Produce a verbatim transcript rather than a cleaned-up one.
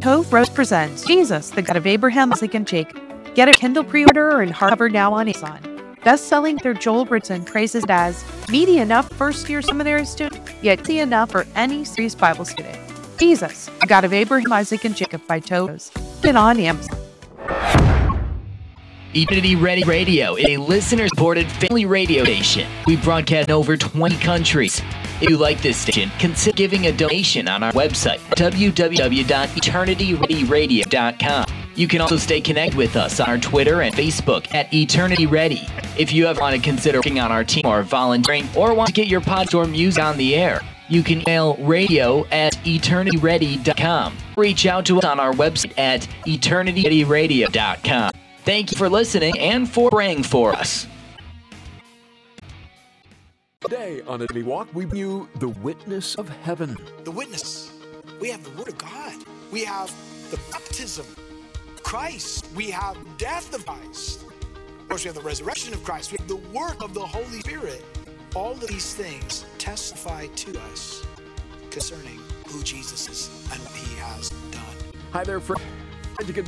Tove Rose presents Jesus, the God of Abraham, Isaac, and Jacob. Get a Kindle pre-order and hardcover now on Amazon. Best-selling author Joel Britton praises it as meaty enough first-year seminary student, yet easy enough for any serious Bible student. Jesus, the God of Abraham, Isaac, and Jacob by Tove Rose. Get on Amazon. Eternity Ready Radio is a listener-supported family radio station. We broadcast in over twenty countries. If you like this station, consider giving a donation on our website, w w w dot eternity ready radio dot com. You can also stay connected with us on our Twitter and Facebook at Eternity Ready. If you ever want to consider working on our team or volunteering, or want to get your podcast or music on the air, you can email radio at eternity ready dot com. Reach out to us on our website at eternity ready radio dot com. Thank you for listening and for praying for us. Today on A Daily Walk, we bring you the witness of heaven. The witness. We have the Word of God. We have the baptism of Christ. We have death of Christ. Of course, we have the resurrection of Christ. We have the work of the Holy Spirit. All of these things testify to us concerning who Jesus is and what He has done. Hi there, friends.